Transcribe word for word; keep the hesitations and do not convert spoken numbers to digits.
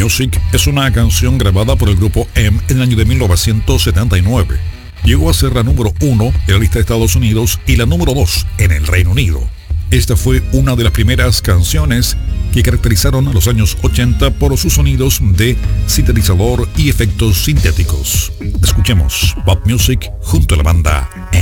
Music es una canción grabada por el grupo M en el año de mil novecientos setenta y nueve. Llegó a ser la número uno en la lista de Estados Unidos y la número dos en el Reino Unido. Esta fue una de las primeras canciones que caracterizaron a los años ochenta por sus sonidos de sintetizador y efectos sintéticos. Escuchemos Pop Music junto a la banda M.